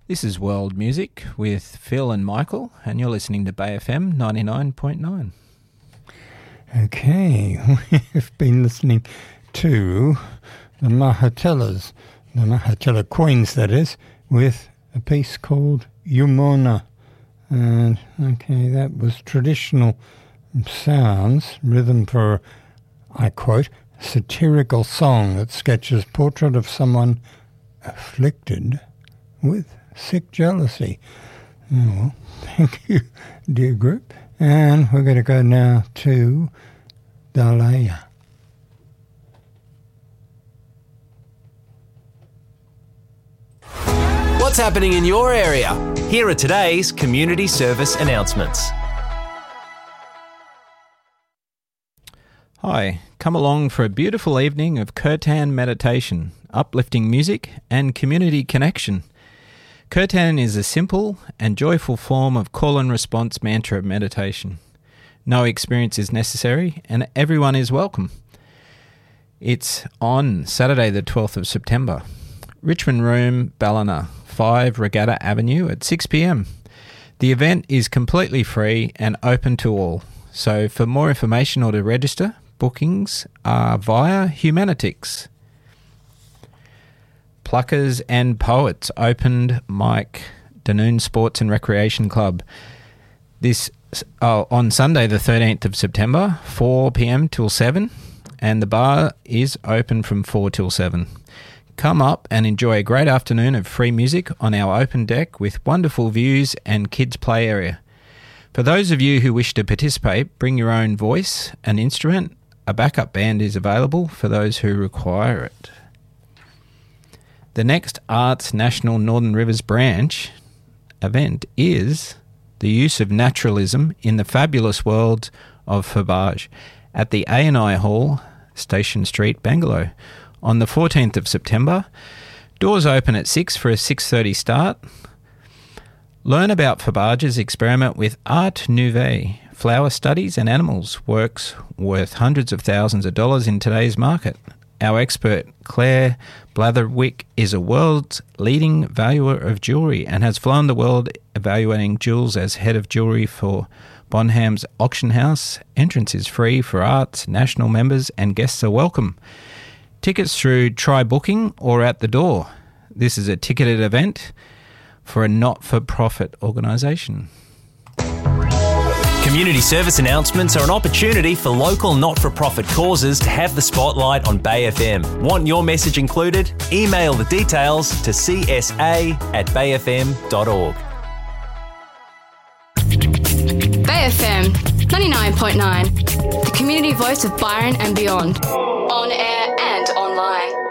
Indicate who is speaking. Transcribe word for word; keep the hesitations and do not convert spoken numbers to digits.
Speaker 1: This is World Music with Phil and Michael, and you're listening to Bay F M ninety-nine point nine.
Speaker 2: Okay, we've been listening to the Mahatelas, the Mahatela Queens, that is, with a piece called Yumona. And, okay, that was traditional sounds, rhythm for, I quote, satirical song that sketches portrait of someone afflicted with sick jealousy. Oh, well, thank you, dear group. And we're going to go now to Dalaya.
Speaker 3: What's happening in your area? Here are today's community service announcements.
Speaker 1: Hi, come along for a beautiful evening of kirtan meditation, uplifting music and community connection. Kirtan is a simple and joyful form of call and response mantra meditation. No experience is necessary and everyone is welcome. It's on Saturday the twelfth of September. Richmond Room, Ballina, five Regatta Avenue at six p m. The event is completely free and open to all. So for more information or to register, bookings are via Humanitix. Pluckers and Poets opened mic, Dunoon Sports and Recreation Club. This oh, on Sunday the thirteenth of September, four p m till seven, and the bar is open from four till seven. Come up and enjoy a great afternoon of free music on our open deck with wonderful views and kids' play area. For those of you who wish to participate, bring your own voice, an instrument. A backup band is available for those who require it. The next Arts National Northern Rivers Branch event is the use of naturalism in the fabulous world of Fabage at the A and I Hall, Station Street, Bangalow, on the fourteenth of September. Doors open at six for a six thirty start. Learn about Fabage's experiment with Art Nouveau, flower studies and animals, works worth hundreds of thousands of dollars in today's market. Our expert, Claire Blatherwick, is a world's leading valuer of jewellery and has flown the world evaluating jewels as head of jewellery for Bonham's Auction House. Entrance is free for Arts National members and guests are welcome. Tickets through Try Booking or at the door. This is a ticketed event for a not-for-profit organisation.
Speaker 3: Community service announcements are an opportunity for local not-for-profit causes to have the spotlight on Bay F M. Want your message included? Email the details to c s a at bay f m dot org.
Speaker 4: Bay F M ninety-nine point nine, the community voice of Byron and beyond. On air and online.